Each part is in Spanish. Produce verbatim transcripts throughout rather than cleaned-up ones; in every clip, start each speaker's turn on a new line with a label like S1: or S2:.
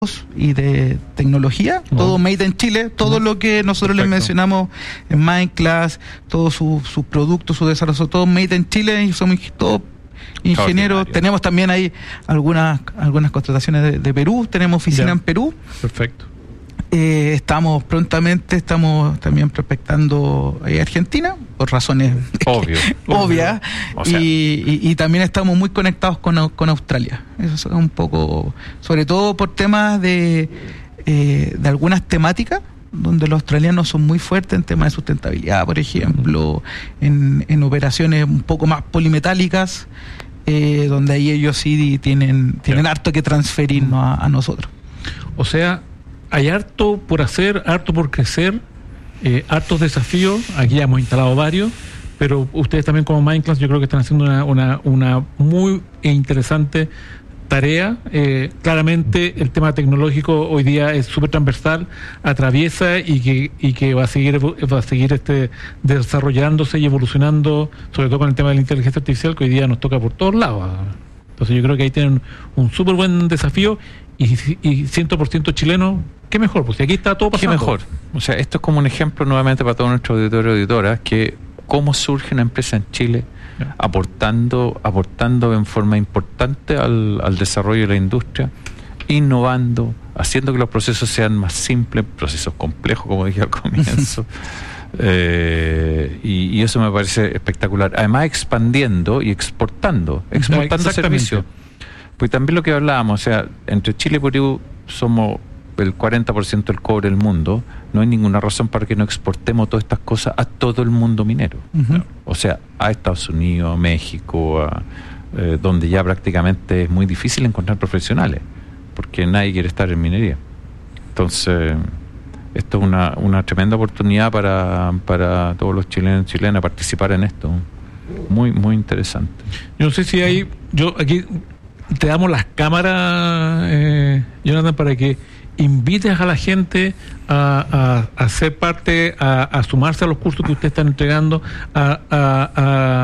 S1: y de tecnología, oh. todo made in Chile, todo oh. lo que nosotros Perfecto. les mencionamos en Mindclass, todos sus su productos, su desarrollo, todo made in Chile, y somos todos ingenieros. Tenemos también ahí algunas algunas contrataciones de, de Perú, tenemos oficina ya. en Perú.
S2: Perfecto.
S1: Eh, estamos prontamente, estamos también prospectando a Argentina, por razones
S3: Obvio.
S1: obvias,
S3: o sea.
S1: y, y, y también estamos muy conectados con, con Australia. Eso es un poco, sobre todo por temas de, eh, de algunas temáticas, donde los australianos son muy fuertes en temas de sustentabilidad, por ejemplo, en, en operaciones un poco más polimetálicas, eh, donde ahí ellos sí tienen, tienen harto que transferirnos a, a nosotros.
S2: O sea, hay harto por hacer, harto por crecer, eh, hartos desafíos. Aquí ya hemos instalado varios, pero ustedes también como Mindclass yo creo que están haciendo una, una, una muy interesante tarea. Eh, claramente el tema tecnológico hoy día es súper transversal, atraviesa y que, y que va a seguir va a seguir este desarrollándose y evolucionando, sobre todo con el tema de la inteligencia artificial, que hoy día nos toca por todos lados. Entonces yo creo que ahí tienen un súper buen desafío. Y, y cien por ciento chileno, ¿qué mejor? Pues si aquí está todo pasando.
S3: ¿Qué mejor? O sea, esto es como un ejemplo nuevamente para todos nuestros auditores y auditoras, que cómo surge una empresa en Chile yeah. aportando aportando en forma importante al, al desarrollo de la industria, innovando, haciendo que los procesos sean más simples, procesos complejos, como dije al comienzo. eh, y, y eso me parece espectacular. Además, expandiendo y exportando, exportando servicios. Pues también lo que hablábamos, o sea, entre Chile y Perú somos el cuarenta por ciento del cobre del mundo, no hay ninguna razón para que no exportemos todas estas cosas a todo el mundo minero. Uh-huh. O sea, a Estados Unidos, a México, a, eh, donde ya prácticamente es muy difícil encontrar profesionales, porque nadie quiere estar en minería. Entonces, esto es una, una tremenda oportunidad para, para todos los chilenos y chilenas participar en esto. Muy, muy interesante.
S2: Yo no sé si hay, yo aquí te damos las cámaras, eh, Jonathan, para que invites a la gente a, a, a ser parte, a, a sumarse a los cursos que ustedes están entregando, a, a,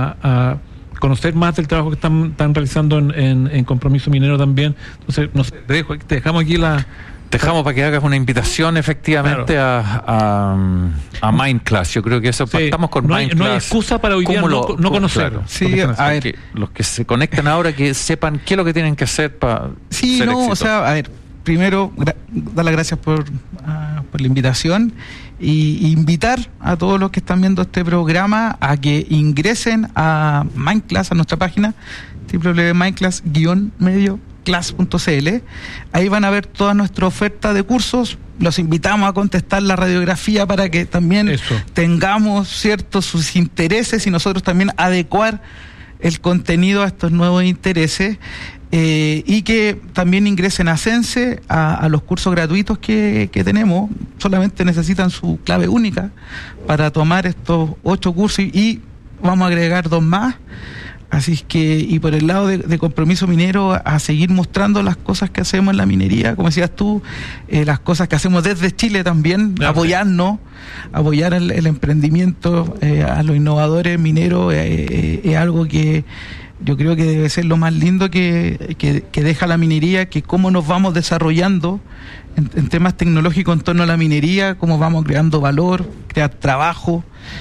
S2: a, a conocer más del trabajo que están, están realizando en, en, en Compromiso Minero también. Entonces, no sé, te, dejo, te dejamos aquí la...
S3: Dejamos para que hagas una invitación efectivamente claro. a, a, a Mindclass. Yo creo que eso,
S2: sí,
S3: estamos con
S2: no hay,
S3: Mindclass.
S2: No hay excusa para hoy día no, lo, no conocer. Claro.
S1: Sí, a ver,
S3: que los que se conecten ahora, que sepan qué es lo que tienen que hacer para
S1: sí,
S3: ser
S1: no,
S3: exitosos.
S1: O sea, a ver, primero, gra- dar las gracias por, uh, por la invitación y, y invitar a todos los que están viendo este programa a que ingresen a Mindclass, a nuestra página doble u doble u doble u punto mindclass guion medio class punto c l. Ahí van a ver toda nuestra oferta de cursos. Los invitamos a contestar la radiografía para que también Eso. tengamos ciertos sus intereses y nosotros también adecuar el contenido a estos nuevos intereses, eh, y que también ingresen a Sense, a, a los cursos gratuitos que, que tenemos. Solamente necesitan su clave única para tomar estos ocho cursos y, y vamos a agregar dos más. Así es que, y por el lado de, de Compromiso Minero, a, a seguir mostrando las cosas que hacemos en la minería, como decías tú, eh, las cosas que hacemos desde Chile también, okay. apoyarnos, apoyar el, el emprendimiento, eh, a los innovadores mineros, eh, eh, es algo que yo creo que debe ser lo más lindo que, que, que deja la minería, que cómo nos vamos desarrollando en, en temas tecnológicos en torno a la minería, cómo vamos creando valor, crear trabajo.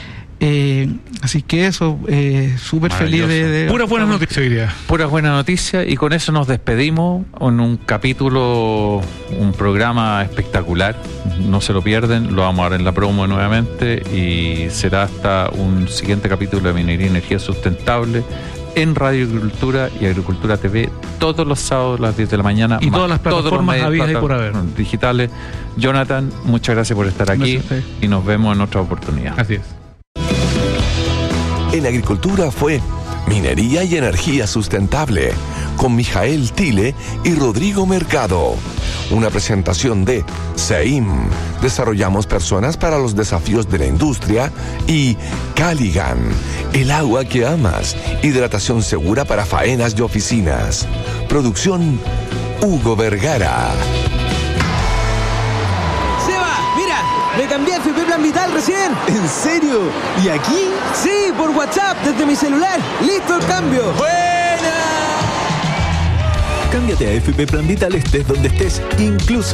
S1: Eh, así que eso, eh, súper feliz de, de...
S2: Pura buena noticia hoy día.
S3: Pura buena noticia, y con eso nos despedimos en un capítulo, un programa espectacular. No se lo pierden, lo vamos a ver en la promo nuevamente, y será hasta un siguiente capítulo de Minería y Energía Sustentable en Radio Agricultura y Agricultura T V todos los sábados a las diez de la mañana.
S2: Y todas las plataformas habidas y por haber.
S3: Digitales. Jonathan, muchas gracias por estar aquí y nos vemos en otra oportunidad.
S2: Así es.
S4: En Agricultura fue Minería y Energía Sustentable con Mijael Tile y Rodrigo Mercado. Una presentación de SEIM. Desarrollamos personas para los desafíos de la industria. Y Caligan, el agua que amas. Hidratación segura para faenas de oficinas. Producción Hugo Vergara.
S5: Me cambié a F P Plan Vital recién.
S6: ¿En serio? ¿Y aquí?
S5: Sí, por WhatsApp, desde mi celular. ¡Listo el cambio!
S6: ¡Buena! Cámbiate a F P Plan Vital estés donde estés, incluso